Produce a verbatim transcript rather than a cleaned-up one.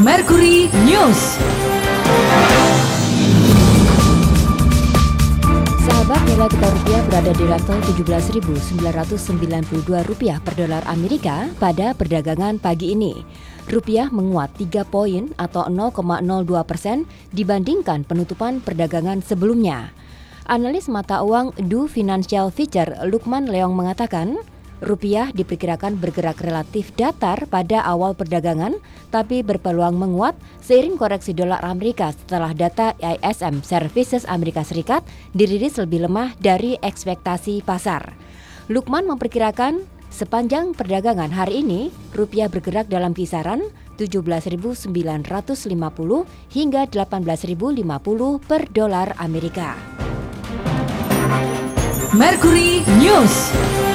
Mercury News. Sahabat, nilai tukar rupiah berada di level tujuh belas ribu sembilan ratus sembilan puluh dua rupiah per dolar Amerika pada perdagangan pagi ini. Rupiah menguat tiga poin atau nol koma nol dua persen dibandingkan penutupan perdagangan sebelumnya. Analis mata uang Du Financial Future Lukman Leong mengatakan, rupiah diperkirakan bergerak relatif datar pada awal perdagangan, tapi berpeluang menguat seiring koreksi dolar Amerika setelah data I S M Services Amerika Serikat dirilis lebih lemah dari ekspektasi pasar. Lukman memperkirakan sepanjang perdagangan hari ini, rupiah bergerak dalam kisaran tujuh belas ribu sembilan ratus lima puluh hingga delapan belas ribu lima puluh per dolar Amerika. Mercury News.